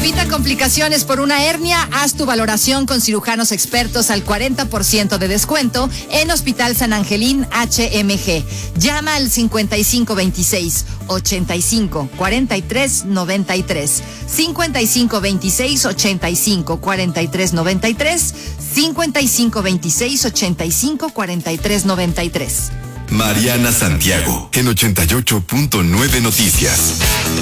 Evita complicaciones por una hernia. Haz tu valoración con cirujanos expertos al 40% de descuento en Hospital San Angelín HMG. Llama al 5526 85 43 93. 5526 85 43 93. 5526 85 43 93. Mariana Santiago, en 88.9 Noticias.